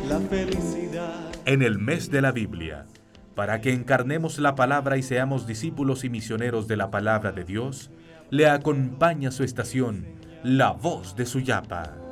la felicidad. En el mes de la Biblia, para que encarnemos la palabra y seamos discípulos y misioneros de la palabra de Dios, le acompaña su estación, La Voz de Suyapa.